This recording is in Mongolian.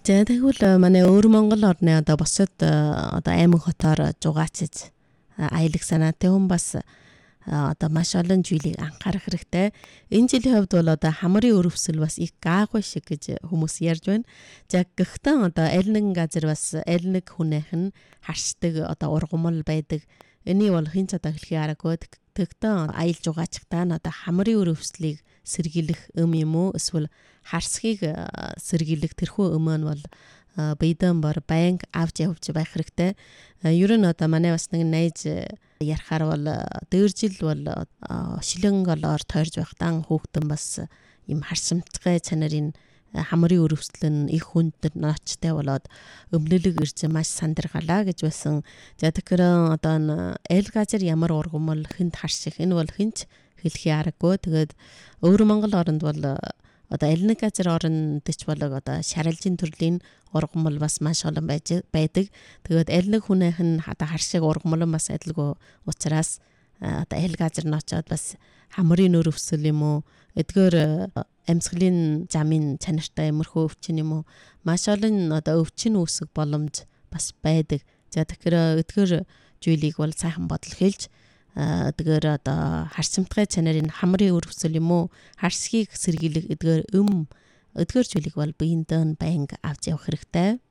За тэгвэл манай өвөр Монгол орны одоо босод одоо аймаг хотоор жугаацж аялагч санаатай хүн бас одоо маш олон зүйлийг анхаарах хэрэгтэй. Энэ жилийн хувьд бол одоо хамрын өрөвсөл бас их гаагүй шиг гэж хүмүүс ярьж байна. За гэхдээ одоо аль нэгэн газар бас аль нэг хүнийх нь харшдаг одоо ургамал байдаг. Энийг бол хэн ч одоо хэлхий аргагүй. Тэгтээ аялж жугаачтаа нь одоо хамрын өрөвслийг сэргийлэх юм уу эсвэл харсхийг сэргийлэх тэрхүү өмнө бол биедан бор банк авч явж байх хэрэгтэй. Ер нь одоо манай бас нэг найз ярахаар бол дээр жил бол шилэн голоор тойрж байхдаа хүүхдэн бас юм харсамтгай чанарын хамрын өрөвслөн их хүнд ноцтой болоод өмнөлөг ирж маш сандаргалаа гэж байсан. За тэгэхээр одоо аль газар ямар ургамал хүнд харших энэ бол хинч хэлхий аргагүй. Тэгээд өвөр Монгол оронд бол одоо аль нэг газар оронд ч болог одоо шаралжин төрлийн ургамал бас маш олон байдаг. Тэгээд аль нэг хүнийх нь одоо харшиг ургамал бас адилгүй учраас одоо аль газар нь очиод бас хамрын өрөвсөл юм уу эдгээр амьсгалын замын чанартай юмрхөө өвчин юм уу маш олон одоо өвчин үүсэх боломж бас байдаг. За тэгэхээр эдгээр зүйлийг бол сайхан бодол хэлж эдгээр одоо харсамтгай чанарын хамрын өрөвсөл юм уу харсхийг сэргийлэх эдгээр зүйлийг бол биендээ банк авч явах хэрэгтэй.